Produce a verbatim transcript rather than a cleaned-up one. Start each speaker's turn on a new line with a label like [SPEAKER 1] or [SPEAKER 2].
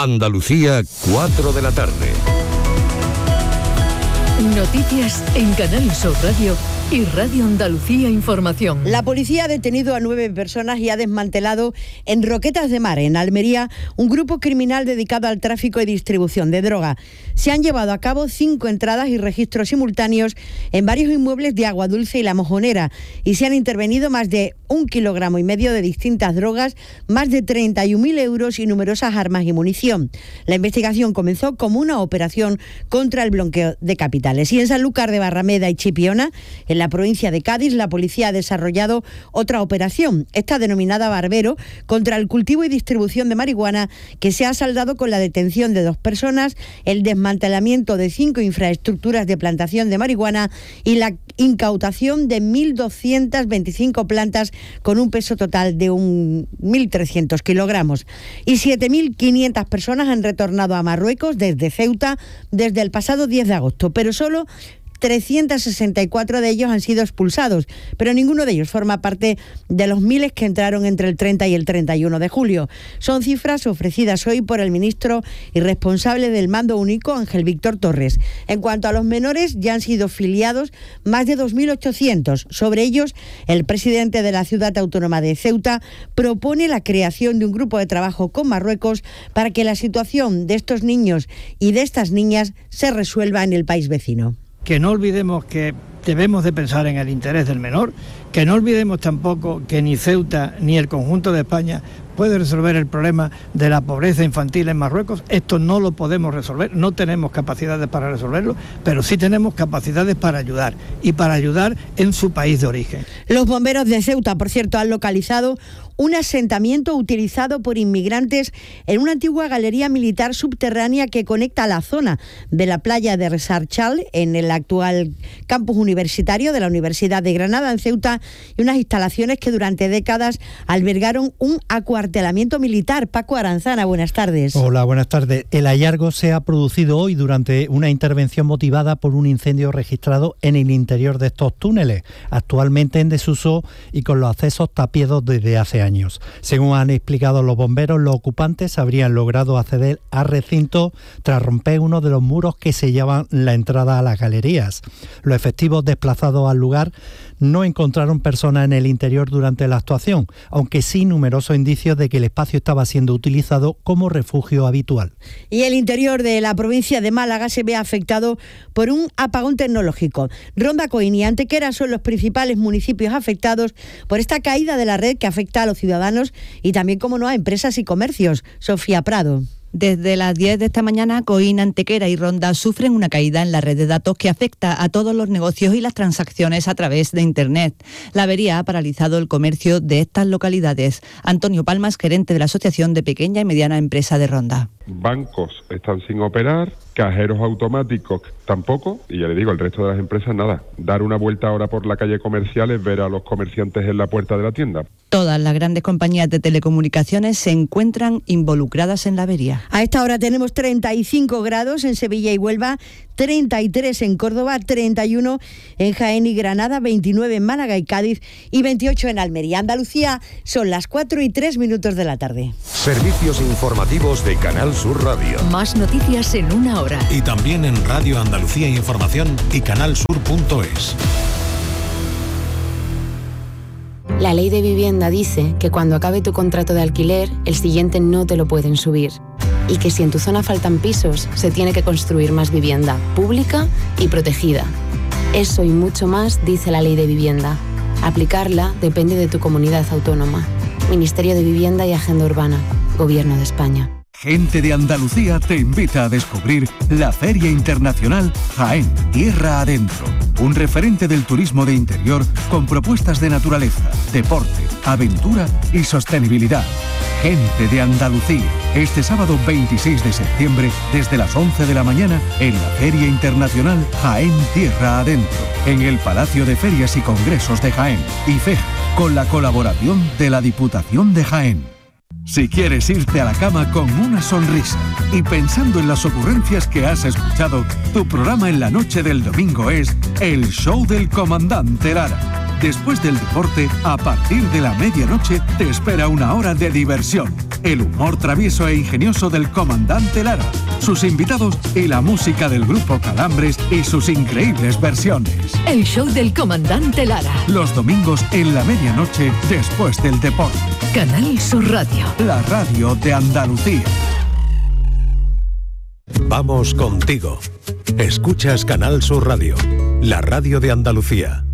[SPEAKER 1] Andalucía, cuatro de la tarde.
[SPEAKER 2] Noticias en Canal Sur Radio y Radio Andalucía Información.
[SPEAKER 3] La policía ha detenido a nueve personas y ha desmantelado en Roquetas de Mar, en Almería, un grupo criminal dedicado al tráfico y distribución de droga. Se han llevado a cabo cinco entradas y registros simultáneos en varios inmuebles de Agua Dulce y La Mojonera y se han intervenido más de un kilogramo y medio de distintas drogas, más de treinta y un mil euros y numerosas armas y munición. La investigación comenzó como una operación contra el bloqueo de capitales. Y en Sanlúcar de Barrameda y Chipiona, en la provincia de Cádiz, la policía ha desarrollado otra operación, esta denominada Barbero, contra el cultivo y distribución de marihuana, que se ha saldado con la detención de dos personas, el desmantelamiento de cinco infraestructuras de plantación de marihuana y la incautación de mil doscientas veinticinco plantas con un peso total de un mil trescientos kilogramos. Y siete mil quinientas personas han retornado a Marruecos desde Ceuta desde el pasado diez de agosto, pero solo trescientos sesenta y cuatro de ellos han sido expulsados, pero ninguno de ellos forma parte de los miles que entraron entre el treinta y el treinta y uno de julio. Son cifras ofrecidas hoy por el ministro y responsable del Mando Único, Ángel Víctor Torres. En cuanto a los menores, ya han sido filiados más de dos mil ochocientos. Sobre ellos, el presidente de la ciudad autónoma de Ceuta propone la creación de un grupo de trabajo con Marruecos para que la situación de estos niños y de estas niñas se resuelva en el país vecino.
[SPEAKER 4] Que no olvidemos que debemos de pensar en el interés del menor, que no olvidemos tampoco que ni Ceuta ni el conjunto de España puede resolver el problema de la pobreza infantil en Marruecos. Esto no lo podemos resolver, no tenemos capacidades para resolverlo, pero sí tenemos capacidades para ayudar, y para ayudar en su país de origen.
[SPEAKER 3] Los bomberos de Ceuta, por cierto, han localizado un asentamiento utilizado por inmigrantes en una antigua galería militar subterránea que conecta la zona de la playa de Resarchal, en el actual campus universitario de la Universidad de Granada, en Ceuta, y unas instalaciones que durante décadas albergaron un acuartelamiento militar. Paco Aranzana, buenas tardes.
[SPEAKER 5] Hola, buenas tardes. El hallazgo se ha producido hoy durante una intervención motivada por un incendio registrado en el interior de estos túneles, actualmente en desuso y con los accesos tapiados desde hace años. Años. Según han explicado los bomberos, los ocupantes habrían logrado acceder al recinto tras romper uno de los muros que sellaban la entrada a las galerías. Los efectivos desplazados al lugar no encontraron personas en el interior durante la actuación, aunque sí numerosos indicios de que el espacio estaba siendo utilizado como refugio habitual.
[SPEAKER 3] Y el interior de la provincia de Málaga se ve afectado por un apagón tecnológico. Ronda, Coín y Antequera son los principales municipios afectados por esta caída de la red que afecta a los ciudadanos y también, como no, a empresas y comercios. Sofía Prado.
[SPEAKER 6] Desde las diez de esta mañana, Coín, Antequera y Ronda sufren una caída en la red de datos que afecta a todos los negocios y las transacciones a través de Internet. La avería ha paralizado el comercio de estas localidades. Antonio Palmas, gerente de la Asociación de Pequeña y Mediana Empresa de Ronda.
[SPEAKER 7] Bancos están sin operar, cajeros automáticos tampoco, y ya le digo, el resto de las empresas nada. Dar una vuelta ahora por la calle comercial es ver a los comerciantes en la puerta de la tienda.
[SPEAKER 6] Todas las grandes compañías de telecomunicaciones se encuentran involucradas en la avería.
[SPEAKER 3] A esta hora tenemos treinta y cinco grados en Sevilla y Huelva, treinta y tres en Córdoba, treinta y uno en Jaén y Granada, veintinueve en Málaga y Cádiz y veintiocho en Almería. Andalucía, son las cuatro y tres minutos de la tarde.
[SPEAKER 1] Servicios informativos de Canal Sur Radio.
[SPEAKER 2] Más noticias en una hora.
[SPEAKER 8] Y también en Radio Andalucía Información y canalsur punto es.
[SPEAKER 9] La ley de vivienda dice que cuando acabe tu contrato de alquiler, el siguiente no te lo pueden subir. Y que si en tu zona faltan pisos, se tiene que construir más vivienda, pública y protegida. Eso y mucho más dice la ley de vivienda. Aplicarla depende de tu comunidad autónoma. Ministerio de Vivienda y Agenda Urbana. Gobierno de España.
[SPEAKER 10] Gente de Andalucía te invita a descubrir la Feria Internacional Jaén, Tierra Adentro. Un referente del turismo de interior con propuestas de naturaleza, deporte, aventura y sostenibilidad. Gente de Andalucía. Este sábado veintiséis de septiembre, desde las once de la mañana, en la Feria Internacional Jaén, Tierra Adentro, en el Palacio de Ferias y Congresos de Jaén, IFEJA, con la colaboración de la Diputación de Jaén. Si quieres irte a la cama con una sonrisa y pensando en las ocurrencias que has escuchado, tu programa en la noche del domingo es El Show del Comandante Lara. Después del deporte, a partir de la medianoche, te espera una hora de diversión, el humor travieso e ingenioso del comandante Lara, sus invitados y la música del grupo Calambres y sus increíbles versiones.
[SPEAKER 2] El show del comandante Lara.
[SPEAKER 10] Los domingos en la medianoche después del deporte.
[SPEAKER 2] Canal Sur Radio.
[SPEAKER 10] La radio de Andalucía.
[SPEAKER 1] Vamos contigo. Escuchas Canal Sur Radio, la radio de Andalucía.